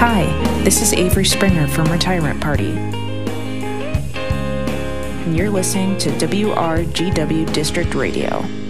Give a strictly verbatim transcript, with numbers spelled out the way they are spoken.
Hi, this is Avery Springer from Retirement Party. And you're listening to W R G W District Radio.